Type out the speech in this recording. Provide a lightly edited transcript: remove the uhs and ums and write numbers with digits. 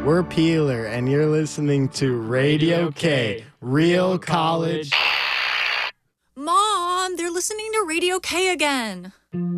We're Peeler, and you're listening to Radio K, Real College. Mom, they're listening to Radio K again.